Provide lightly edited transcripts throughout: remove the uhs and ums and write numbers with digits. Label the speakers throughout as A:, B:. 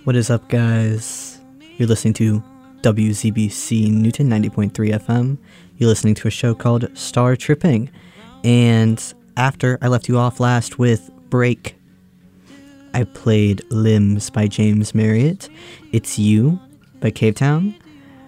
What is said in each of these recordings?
A: What is up, guys? You're listening to WZBC Newton 90.3 FM. You're listening to a show called Star Tripping. And after I left you off last with Break, I played Limbs by James Marriott. It's You by Cave Town.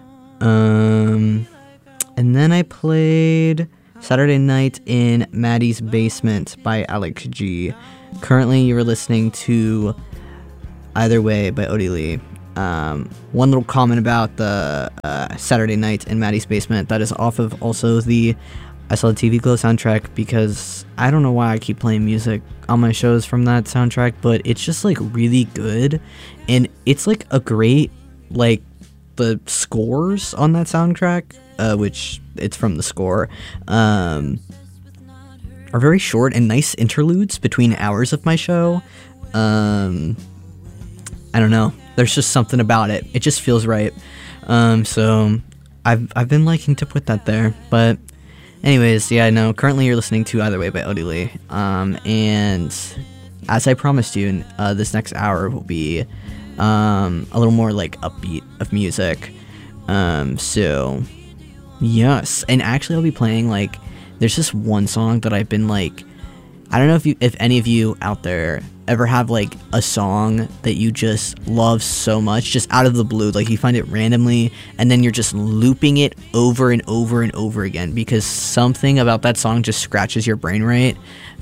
A: And then I played Saturday Night in Maddie's Basement by Alex G. Currently, you are listening to Either Way by Odie Lee. One little comment about the Saturday Night in Maddie's Basement. That is off of also the I Saw the TV Glow soundtrack, because I don't know why I keep playing music on my shows from that soundtrack, but it's just like really good, and it's like a great, like, the scores on that soundtrack, which it's from the score, are very short and nice interludes between hours of my show. I don't know. There's just something about it. It just feels right. So I've been liking to put that there. But anyways, yeah, no. Currently, you're listening to Either Way by Odie Lee. And as I promised you, this next hour will be a little more like upbeat of music. So yes, and actually, I'll be playing like there's this one song that I've been like. I don't know if any of you out there ever have like a song that you just love so much, just out of the blue, like you find it randomly and then you're just looping it over and over and over again because something about that song just scratches your brain, right?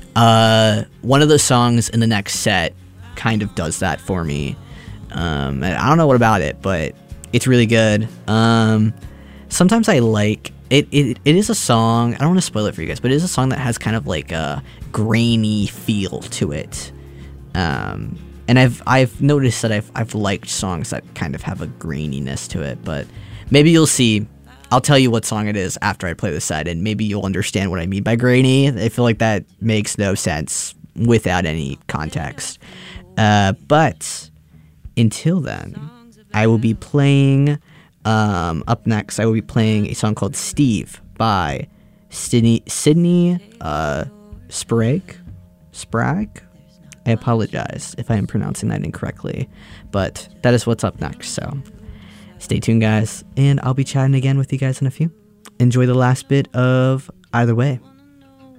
A: One of those songs in the next set kind of does that for me. And I don't know what about it, but it's really good. Sometimes I like it is a song, I don't want to spoil it for you guys, but it is a song that has kind of like a grainy feel to it. And I've noticed that I've liked songs that kind of have a graininess to it, but maybe you'll see. I'll tell you what song it is after I play the set, and maybe you'll understand what I mean by grainy. I feel like that makes no sense without any context. But until then, I will be playing, up next, I will be playing a song called Steve by Sydney Sprague? I apologize if I am pronouncing that incorrectly, but that is what's up next, so stay tuned, guys, and I'll be chatting again with you guys in a few. Enjoy the last bit of Either Way.